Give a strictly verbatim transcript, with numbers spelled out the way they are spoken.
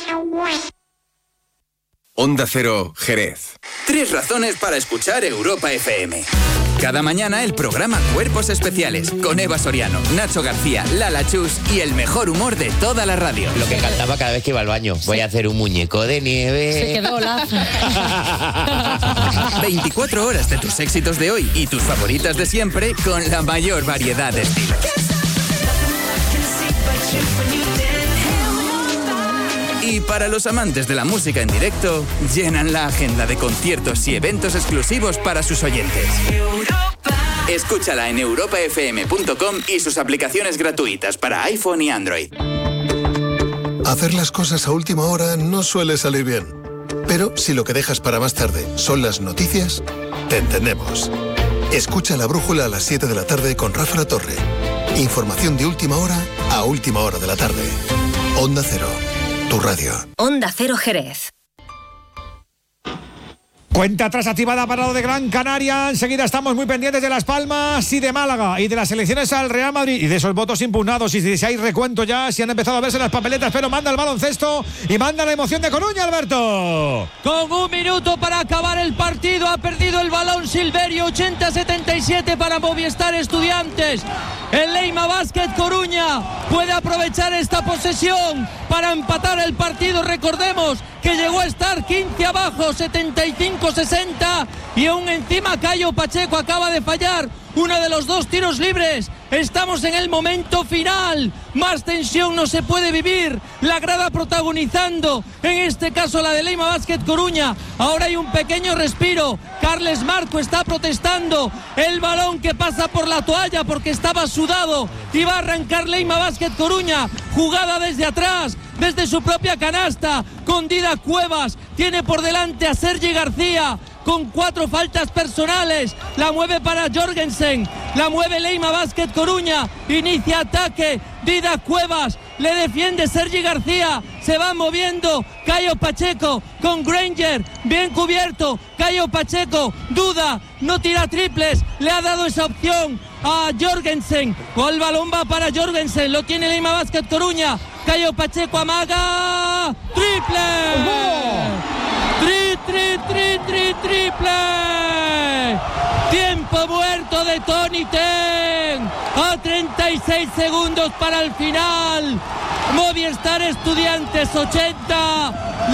Onda Cero, Jerez. Tres razones para escuchar Europa F M. Cada mañana el programa Cuerpos Especiales con Eva Soriano, Nacho García, Lala Chus y el mejor humor de toda la radio. Lo que cantaba cada vez que iba al baño. Voy sí. a hacer un muñeco de nieve. Se quedó lazo. veinticuatro horas de tus éxitos de hoy y tus favoritas de siempre con la mayor variedad de estilos. Y para los amantes de la música en directo, llenan la agenda de conciertos y eventos exclusivos para sus oyentes. Escúchala en europa f m punto com y sus aplicaciones gratuitas para iPhone y Android. Hacer las cosas a última hora no suele salir bien. Pero si lo que dejas para más tarde son las noticias, te entendemos. Escucha La Brújula a las siete de la tarde con Rafa La Torre. Información de última hora a última hora de la tarde. Onda Cero. Tu radio. Onda Cero Jerez. Cuenta atrás activada para lo de Gran Canaria. Enseguida estamos muy pendientes de Las Palmas y de Málaga y de las elecciones al Real Madrid y de esos votos impugnados y si hay recuento ya, si han empezado a verse las papeletas, pero manda el baloncesto y manda la emoción de Coruña, Alberto. Con un minuto para acabar el partido, ha perdido el balón Silverio, ochenta a setenta y siete para Movistar Estudiantes. El Leima Basket Coruña puede aprovechar esta posesión para empatar el partido. Recordemos que llegó a estar quince abajo, setenta y cinco sesenta, y aún encima Cayo Pacheco acaba de fallar uno de los dos tiros libres. Estamos en el momento final. Más tensión no se puede vivir. La grada protagonizando, en este caso la de Leima Basket Coruña. Ahora hay un pequeño respiro. Carles Marco está protestando. El balón que pasa por la toalla porque estaba sudado. Y va a arrancar Leima Basket Coruña. Jugada desde atrás, desde su propia canasta, con Dida Cuevas. Tiene por delante a Sergi García con cuatro faltas personales. La mueve para Jorgensen. La mueve Leima Basket Coruña. Inicia ataque. Dida Cuevas. Le defiende Sergi García. Se va moviendo Cayo Pacheco con Granger. Bien cubierto. Cayo Pacheco. Duda. No tira triples. Le ha dado esa opción a Jorgensen. O el balón va para Jorgensen. Lo tiene Leima Basket Coruña. Cayo Pacheco amaga. ¡Triple! ¡Tri, tri, tri, tri, triple! Tiempo muerto de Tony Ten. A treinta y seis segundos para el final. Movistar Estudiantes ochenta.